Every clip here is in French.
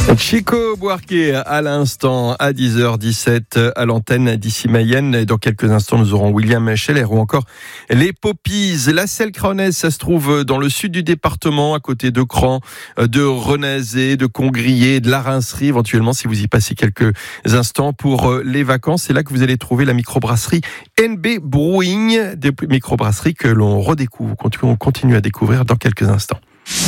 Chico Buarque à l'instant à 10h17 à l'antenne d'ici Mayenne. Et dans quelques instants, nous aurons William Scheller ou encore les Poppies. La Selle Crenez, ça se trouve dans le sud du département, à côté de Cran, de Renazé, de Congrier, de la Rincerie. Éventuellement, si vous y passez quelques instants pour les vacances, c'est là que vous allez trouver la microbrasserie NB Brewing, des microbrasseries que l'on redécouvre, qu'on continue à découvrir dans quelques instants.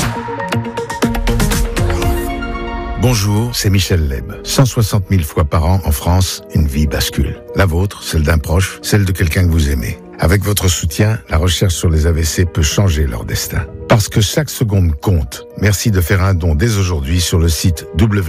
Bonjour, c'est Michel Leb. 160 000 fois par an en France, une vie bascule. La vôtre, celle d'un proche, celle de quelqu'un que vous aimez. Avec votre soutien, la recherche sur les AVC peut changer leur destin. Parce que chaque seconde compte, merci de faire un don dès aujourd'hui sur le site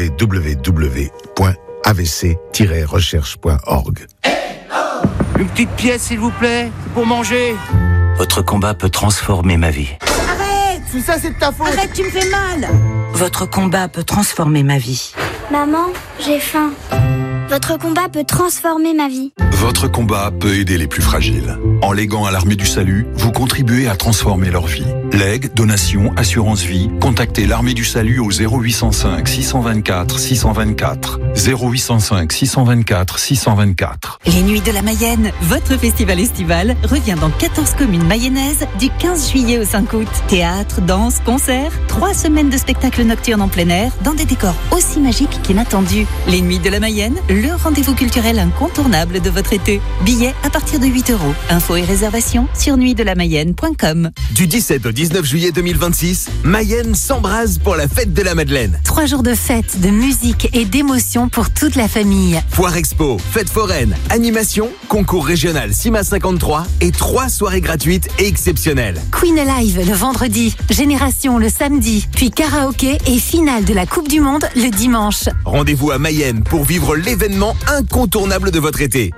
www.avc-recherche.org. Une petite pièce, s'il vous plaît, pour manger. Votre combat peut transformer ma vie. Tout ça, c'est de ta faute. Arrête, tu me fais mal. Votre combat peut transformer ma vie. Maman, j'ai faim. Votre combat peut transformer ma vie. Votre combat peut aider les plus fragiles. En léguant à l'Armée du Salut, vous contribuez à transformer leur vie. Legs, donations, assurance vie, contactez l'Armée du Salut au 0805 624 624. 0805 624 624. Les Nuits de la Mayenne, votre festival estival, revient dans 14 communes mayennaises du 15 juillet au 5 août. Théâtre, danse, concerts, 3 semaines de spectacles nocturnes en plein air, dans des décors aussi magiques qu'inattendus. Les Nuits de la Mayenne, le rendez-vous culturel incontournable de votre été. Billets à partir de 8 €. Infos et réservations sur nuitdelamayenne.com. Du 17 au 19 juillet 2026, Mayenne s'embrase pour la fête de la Madeleine. 3 jours de fête, de musique et d'émotion pour toute la famille. Foire expo, fête foraine, animation, concours régional CIMA 53 et 3 soirées gratuites et exceptionnelles. Queen Alive le vendredi, Génération le samedi, puis karaoké et finale de la Coupe du Monde le dimanche. Rendez-vous à Mayenne pour vivre l'événement incontournable de votre été.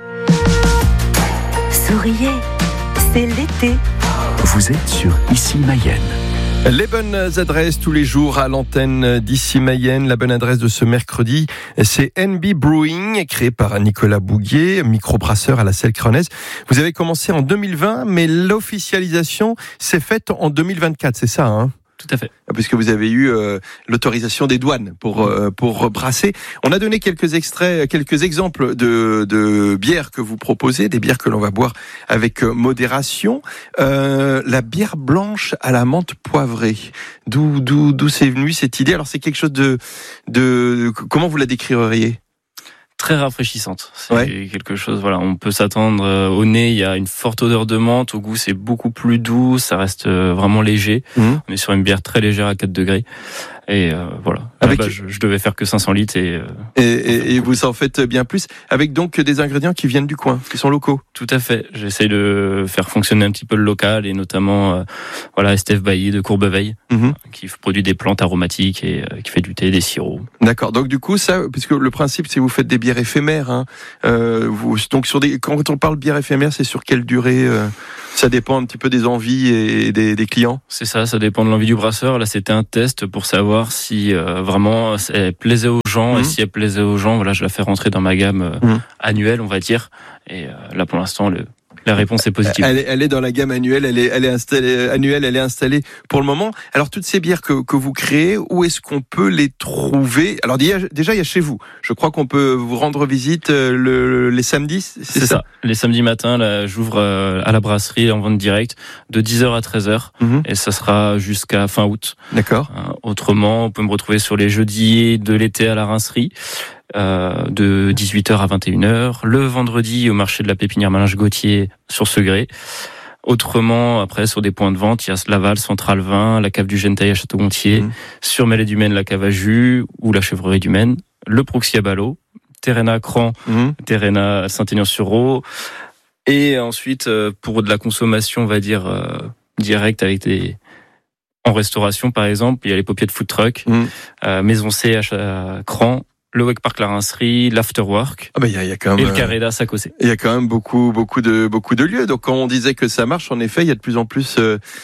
Souriez, c'est l'été. Vous êtes sur Ici Mayenne. Les bonnes adresses tous les jours à l'antenne d'ici Mayenne. La bonne adresse de ce mercredi, c'est NB Brewing, créé par Nicolas Bouguier, microbrasseur à la Selle Crenez. Vous avez commencé en 2020, mais l'officialisation s'est faite en 2024, c'est ça, hein ? Tout à fait. Puisque vous avez eu l'autorisation des douanes pour brasser. On a donné quelques extraits, quelques exemples de bières que vous proposez, des bières que l'on va boire avec modération. La bière blanche à la menthe poivrée. D'où c'est venu cette idée? Alors c'est quelque chose de comment vous la décririez? Très rafraîchissante. C'est quelque chose, voilà, on peut s'attendre au nez, il y a une forte odeur de menthe, au goût c'est beaucoup plus doux, ça reste vraiment léger. On est sur une bière très légère à 4 degrés. Et voilà. Je devais faire que 500 litres et vous en faites bien plus, avec donc des ingrédients qui viennent du coin, qui sont locaux. Tout à fait. J'essaie de faire fonctionner un petit peu le local et notamment Estève Bailly de Courbeveille, qui produit des plantes aromatiques et qui fait du thé, des sirops. D'accord. Donc du coup ça, puisque le principe c'est que vous faites des bières éphémères, hein, donc quand on parle bière éphémère, c'est sur quelle durée? Ça dépend un petit peu des envies et des clients. C'est ça dépend de l'envie du brasseur. Là, c'était un test pour savoir si vraiment elle plaisait aux gens. Et si elle plaisait aux gens, voilà, je la fais rentrer dans ma gamme annuelle, on va dire. Et là, pour l'instant, la réponse est positive. Elle est dans la gamme annuelle, elle est installée pour le moment. Alors toutes ces bières que vous créez, où est-ce qu'on peut les trouver? Alors déjà il y a chez vous. Je crois qu'on peut vous rendre visite les samedis, c'est ça? Les samedis matins, là, j'ouvre à la brasserie en vente directe de 10h à 13h et ça sera jusqu'à fin août. D'accord. Autrement, on peut me retrouver sur les jeudis de l'été à la Rincerie. De 18h à 21h, le vendredi au marché de la Pépinière Malinge-Gauthier sur Segré. Autrement, après, sur des points de vente, il y a Laval, Central Vin, la cave du Gentaille à Château-Gontier, sur Mêlée du Maine, la cave à jus ou la chèvrerie du Maine, le Proxy à Ballot, Terrena à Cran, Terrena à Saint-Aignan-sur-Roe. Et ensuite, pour de la consommation, on va dire, directe avec en restauration, par exemple, il y a les paupières de food truck, Maison C à Cran, le Wake Park La Rincerie, l'Afterwork. Il y a quand même, et le Carré d'As à Cossé. Il y a quand même beaucoup de lieux. Donc quand on disait que ça marche, en effet, il y a de plus en plus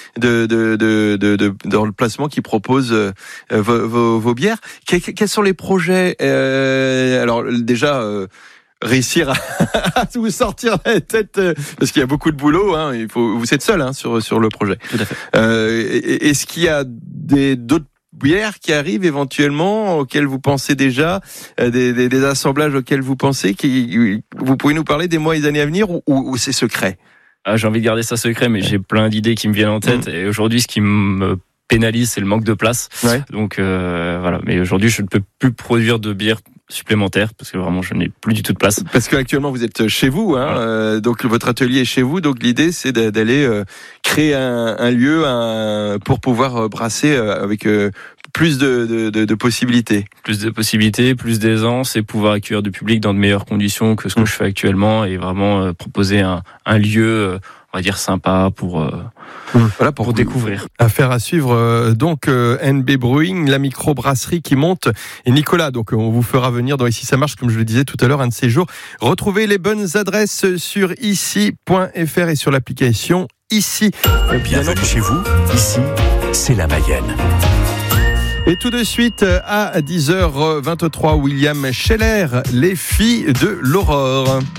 dans le placement qui proposent vos bières. Quels sont les projets? Alors déjà. Réussir à vous sortir la tête, parce qu'il y a beaucoup de boulot, hein. Vous êtes seul, hein, sur le projet. Tout à fait. Est-ce qu'il y a d'autres bières qui arrivent éventuellement, auxquelles vous pensez déjà, des assemblages auxquels vous pensez, vous pouvez nous parler des mois et des années à venir ou c'est secret? J'ai envie de garder ça secret, mais j'ai plein d'idées qui me viennent en tête. Et aujourd'hui, ce qui me pénalise, c'est le manque de place. Ouais. Donc voilà. Mais aujourd'hui, je ne peux plus produire de bière supplémentaire parce que vraiment je n'ai plus du tout de place. Parce qu'actuellement vous êtes chez vous, hein, voilà. Donc votre atelier est chez vous. Donc l'idée c'est d'aller créer un lieu pour pouvoir brasser avec plus de possibilités. Plus de possibilités, plus d'aisance et pouvoir accueillir du public dans de meilleures conditions que ce que je fais actuellement et vraiment proposer un lieu, on va dire sympa pour découvrir. Affaire à suivre donc NB Brewing, la microbrasserie qui monte. Et Nicolas, donc on vous fera venir dans Ici ça marche, comme je le disais tout à l'heure, un de ces jours. Retrouvez les bonnes adresses sur ici.fr et sur l'application Ici. Bienvenue chez vous. Ici, c'est la Mayenne. Et tout de suite, à 10h23, William Scheller, les filles de l'aurore.